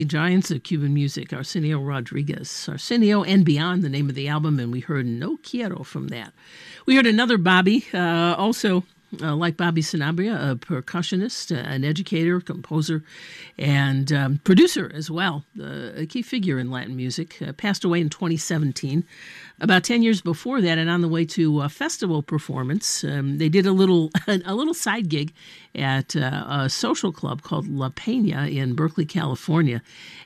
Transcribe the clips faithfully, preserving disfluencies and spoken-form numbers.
Giants of Cuban Music, Arsenio Rodriguez. Arsenio and Beyond, the name of the album, and we heard No Quiero from that. We heard another Bobby, uh, also uh, like Bobby Sanabria, a percussionist, uh, an educator, composer, and um, producer as well, uh, a key figure in Latin music. Uh, passed away in twenty seventeen. About ten years before that, and on the way to a festival performance, um, they did a little a little side gig at uh, a social club called La Peña in Berkeley, California.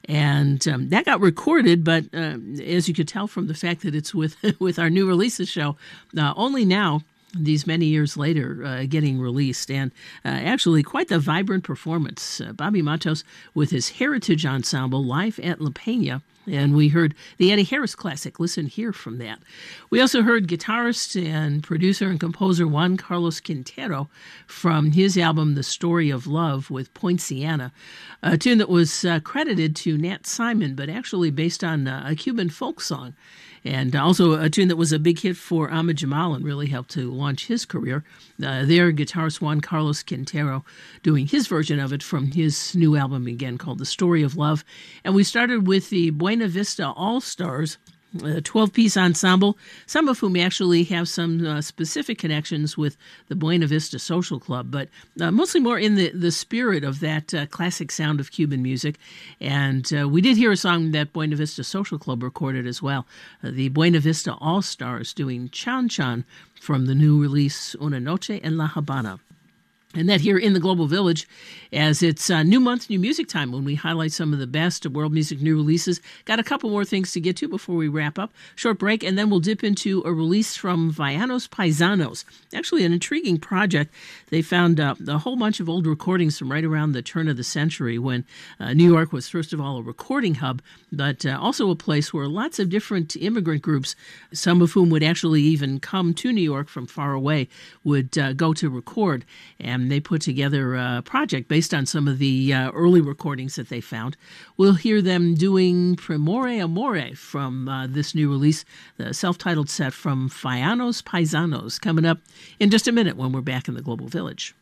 And um, that got recorded, but uh, as you could tell from the fact that it's with, with our new releases show, uh, only now, these many years later, uh, getting released, and uh, actually quite the vibrant performance. Uh, Bobby Matos with his Heritage Ensemble live at La Peña, and we heard the Eddie Harris classic, Listen Here, from that. We also heard guitarist and producer and composer Juan Carlos Quintero from his album The Story of Love with Poinciana, a tune that was uh, credited to Nat Simon, but actually based on uh, a Cuban folk song. And also a tune that was a big hit for Ahmad Jamal and really helped to launch his career. Uh, there, guitarist Juan Carlos Quintero doing his version of it from his new album again called The Story of Love. And we started with the Buena Vista All-Stars, a twelve-piece ensemble, some of whom actually have some uh, specific connections with the Buena Vista Social Club, but uh, mostly more in the, the spirit of that uh, classic sound of Cuban music. And uh, we did hear a song that Buena Vista Social Club recorded as well, uh, the Buena Vista All-Stars doing Chan Chan from the new release Una Noche en La Habana. And that here in the Global Village, as it's uh, New Month, New Music Time, when we highlight some of the best of world music new releases. Got a couple more things to get to before we wrap up. Short break, and then we'll dip into a release from Vianos Paisanos. Actually, an intriguing project. They found uh, a whole bunch of old recordings from right around the turn of the century when uh, New York was, first of all, a recording hub, but uh, also a place where lots of different immigrant groups, some of whom would actually even come to New York from far away, would uh, go to record. And they put together a project based on some of the uh, early recordings that they found. We'll hear them doing Primore Amore from uh, this new release, the self-titled set from Vianos Paisanos, coming up in just a minute when we're back in the Global Village.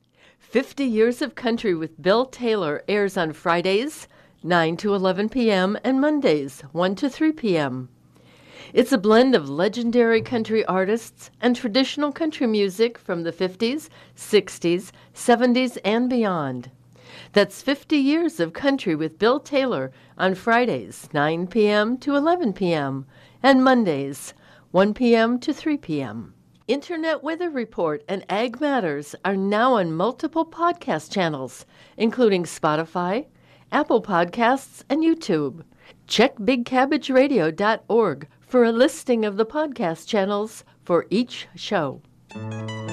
fifty Years of Country with Bill Taylor airs on Fridays, nine to eleven p.m., and Mondays, one to three p.m. It's a blend of legendary country artists and traditional country music from the fifties, sixties, seventies, and beyond. That's fifty Years of Country with Bill Taylor on Fridays, nine p.m. to eleven p.m., and Mondays, one p.m. to three p.m. Internet Weather Report and Ag Matters are now on multiple podcast channels, including Spotify, Apple Podcasts, and YouTube. Check big cabbage radio dot org for a listing of the podcast channels for each show.